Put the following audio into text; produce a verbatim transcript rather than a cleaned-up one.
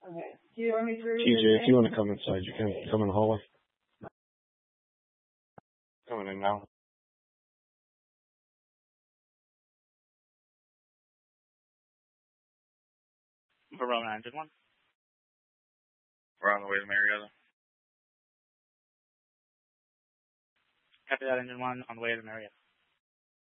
Okay. Do you want me to read T J, if you want to come inside, you can come in the hallway. Coming in now. Verona Engine one. We're on the way to Marietta. Copy that, Engine one, on the way to Marietta.